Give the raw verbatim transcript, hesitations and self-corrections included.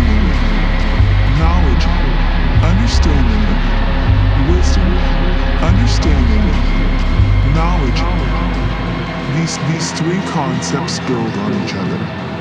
understanding, knowledge, understanding, wisdom, understanding, knowledge. These, these three concepts build on each other.